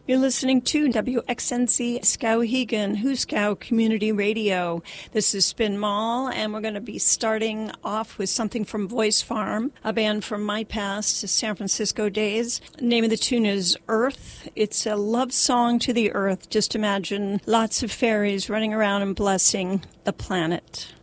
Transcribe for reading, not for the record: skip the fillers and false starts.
You're listening to WXNC Skowhegan, Huskow Community Radio. This is Spin Mall, and we're going to be starting off with something from Voice Farm, a band from my past San Francisco days. The name of the tune is Earth. It's a love song to the earth. Just imagine lots of fairies running around and blessing the planet.